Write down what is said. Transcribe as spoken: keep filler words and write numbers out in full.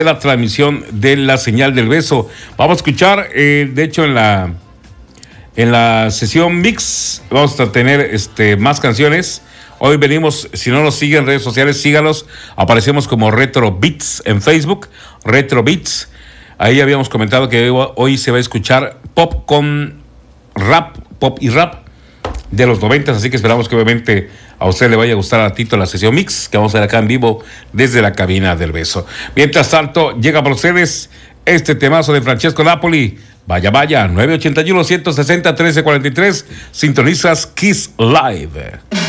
la transmisión de la señal del beso. Vamos a escuchar, eh, de hecho, en la en la sesión mix vamos a tener este más canciones. Hoy venimos, si no nos siguen en redes sociales, síganos. Aparecemos como Retro Beats en Facebook, Retro Beats. Ahí habíamos comentado que hoy se va a escuchar pop con rap, pop y rap de los noventas, así que esperamos que obviamente a usted le vaya a gustar a Tito la sesión mix, que vamos a ver acá en vivo desde la cabina del beso. Mientras tanto, llega para ustedes este temazo de Francesco Napoli. Vaya, vaya, nueve ochenta y uno, ciento sesenta, trece cuarenta y tres. Sintonizas Kiss Live.